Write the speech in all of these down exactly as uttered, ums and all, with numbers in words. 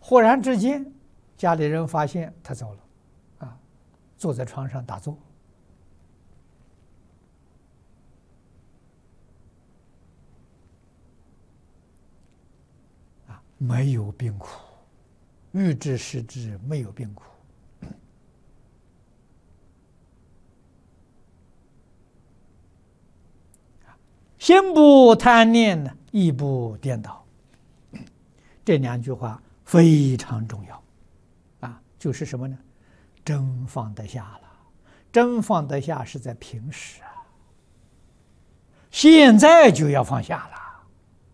忽然之间，家里人发现他走了，啊，坐在床上打坐，啊，没有病苦，欲知时知没有病苦。心不贪念呢，意不颠倒，这两句话非常重要，啊，就是什么呢？真放得下了，真放得下是在平时啊，现在就要放下了，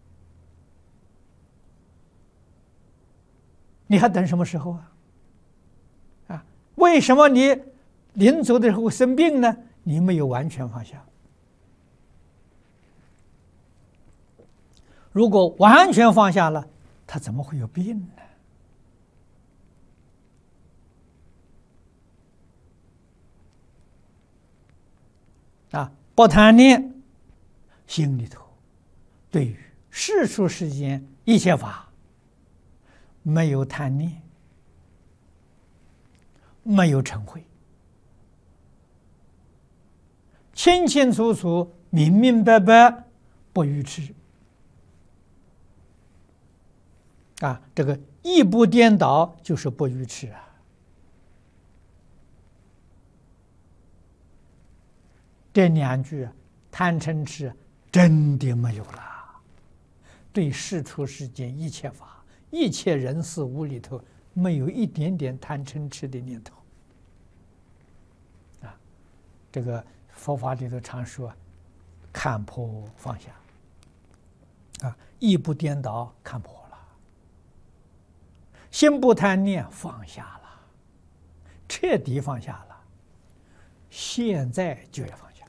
你还等什么时候啊？啊，为什么你临走的时候生病呢？你没有完全放下。如果完全放下了，他怎么会有病呢？啊，不贪念，心里头对于世出世间一切法没有贪念，没有嗔恚，清清楚楚、明明白白，不愚痴。啊，这个意不颠倒就是不愚痴啊。这两句贪嗔痴真的没有了，对世出世间一切法、一切人事物里头，没有一点点贪嗔痴的念头。啊，这个佛法里头常说，看破放下。啊，意不颠倒看破。心不贪念，放下了，彻底放下了，现在就要放下。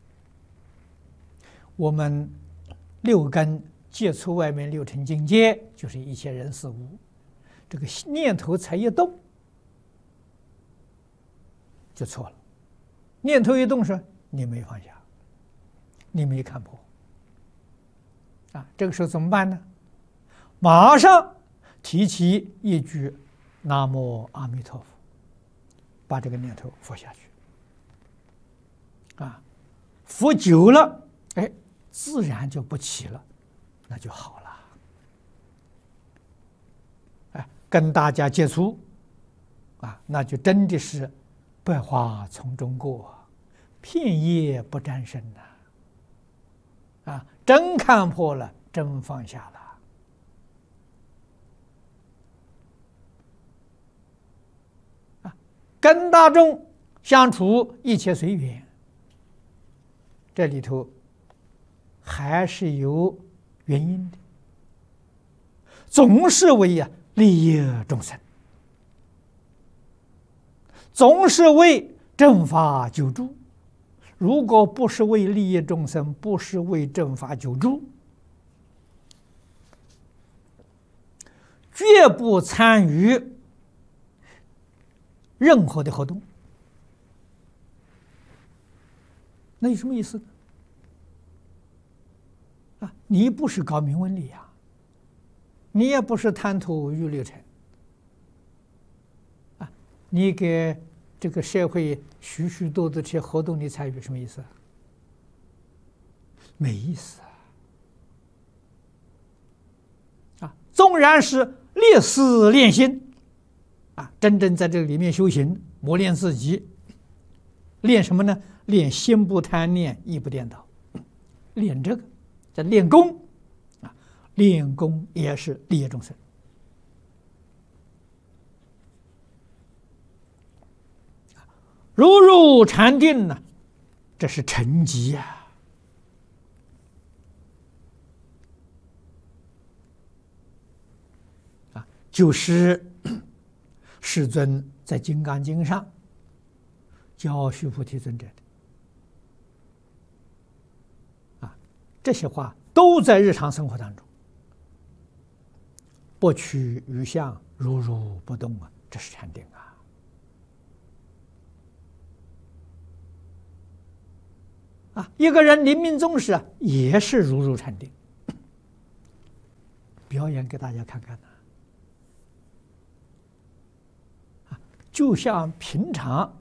我们六根接触外面六尘境界，就是一切人事物，这个念头才一动，就错了。念头一动时，你没放下，你没看破，啊，这个时候怎么办呢？马上提起一句“南无阿弥陀佛”，把这个念头佛下去。啊，佛久了，哎，自然就不起了，那就好了。哎，跟大家接触，啊，那就真的是百花丛中过，片叶不沾身呐。啊，真看破了，真放下了。跟大众相处，一切随缘，这里头还是有原因的，总是为呀利益众生，总是为正法救助。如果不是为利益众生，不是为正法救助，绝不参与任何的活动，那有什么意思呢？啊，你不是搞名闻利呀，你也不是贪图欲六尘，啊，你给这个社会许许多多这些活动你参与，什么意思？没意思啊！啊，纵然是烈士练心。啊，真正在这个里面修行，磨练自己，练什么呢？练心不贪念，意不颠倒，练这个叫练功啊，练功也是利益众生。如入禅定呢，这是成绩呀！啊，就是世尊在《金刚经》上教须菩提尊者的啊，这些话都在日常生活当中，不取于相，如如不动啊，这是禅定啊。啊，一个人临命终时啊，也是如如禅定，表演给大家看看呢。 就像平常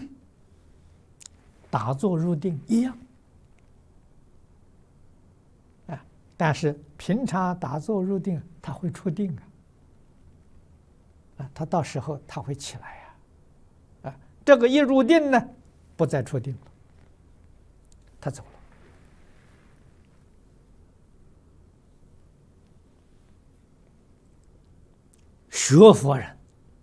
打坐入定一样。啊，但是平常打坐入定，他会出定啊。啊，他到时候他会起来呀。啊，这个一入定呢，不再出定了，他走了。学佛人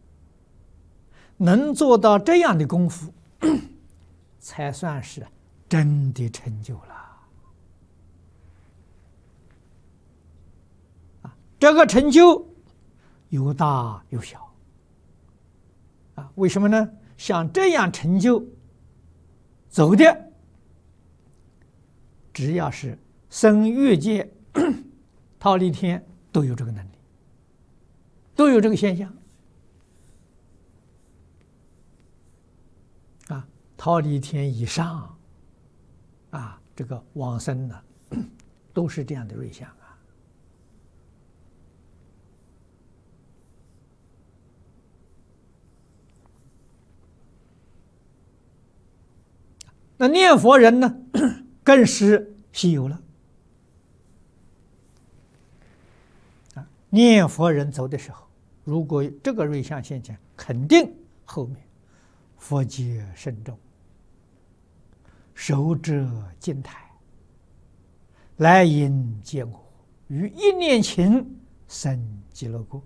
能做到这样的功夫，才算是真的成就了。啊，这个成就有大有小。啊，为什么呢？像这样成就走的，只要是生欲界、忉利天，都有这个能力。都有这个现象啊，忉利天以上啊，这个往生呢，都是这样的瑞相啊。那念佛人呢，更是稀有了。啊，念佛人走的时候，如果这个瑞相现前，肯定后面佛界深重，手者金台，来迎接我，于一念情生极乐国。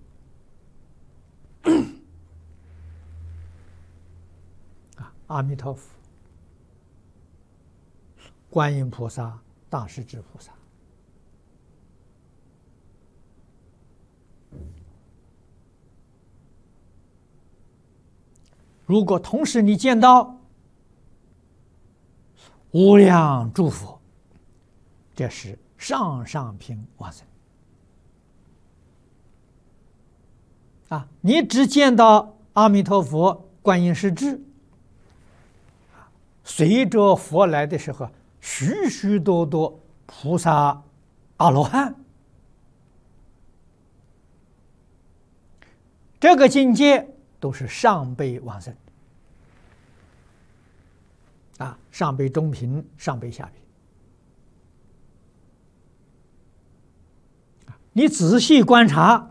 啊，阿弥陀佛、观音菩萨、大势至菩萨。如果同时你见到无量诸佛，这是上上品往生啊！你只见到阿弥陀佛、观音势至，随着佛来的时候，许许多多菩萨、阿罗汉，这个境界都是上辈往生啊，上辈中品，上辈下品。你仔细观察，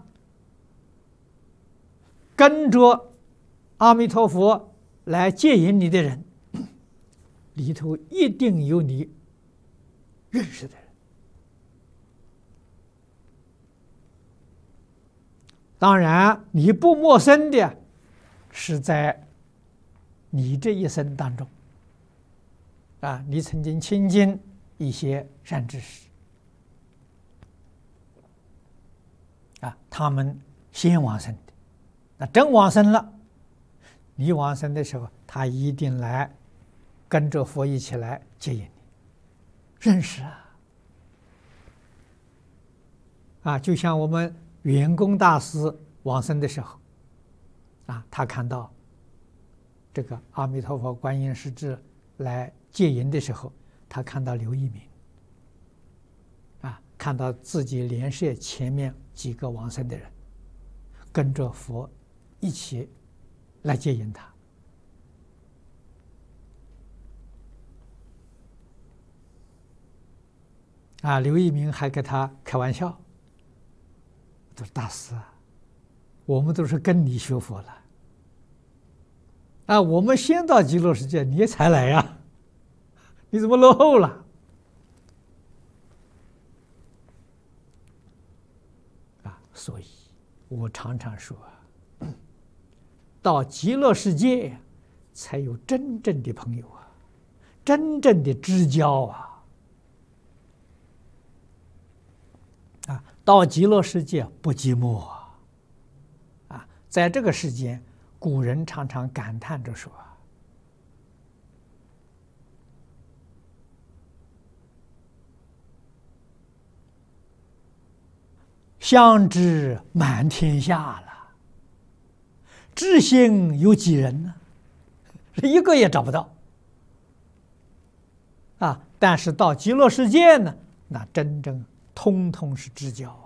跟着阿弥陀佛来接引你的人，里头一定有你认识的人。当然，你不陌生的，是在你这一生当中，啊，你曾经亲近一些善知识，啊，他们先往生的，那真往生了，你往生的时候，他一定来跟着佛一起来接引你，认识啊，啊，就像我们圆工大师往生的时候，啊，他看到这个阿弥陀佛、观音势至来接引的时候，他看到刘一鸣，啊，看到自己莲社前面几个往生的人，跟着佛一起来接引他。啊，刘一鸣还跟他开玩笑，他说：“大师啊，我们都是跟你学佛了，啊，我们先到极乐世界，你才来呀，你怎么落后了？”啊，所以我常常说，到极乐世界才有真正的朋友啊，真正的知交啊。啊，到极乐世界不寂寞啊！啊，在这个世间，古人常常感叹着说：“相知满天下了，知心有几人呢？一个也找不到。”啊，但是到极乐世界呢，那真正通通是知交。